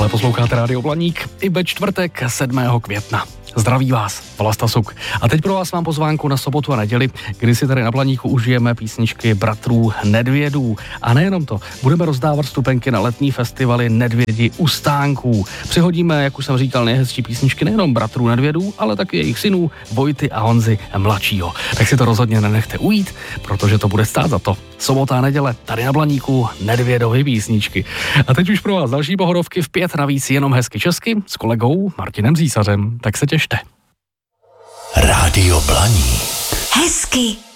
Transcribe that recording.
Stále posloucháte Rádio Blaník i ve čtvrtek 7. května. Zdraví vás, Vlasta Suk. A teď pro vás mám pozvánku na sobotu a neděli, kdy si tady na Blaníku užijeme písničky bratrů Nedvědů. A nejenom to, budeme rozdávat vstupenky na letní festivaly Nedvědi u stánků. Přihodíme, jak už jsem říkal, nejhezčí písničky nejenom bratrů Nedvědů, ale taky jejich synů Vojty a Honzy mladšího. Tak si to rozhodně nenechte ujít, protože to bude stát za to. Sobota a neděle, tady na Blaníku, Nedvědovy písničky. A teď už pro vás další pohodovky v 5 navíc jenom hezky česky s kolegou Martinem Císařem. Tak se těšte. Rádio Blaník. Hezky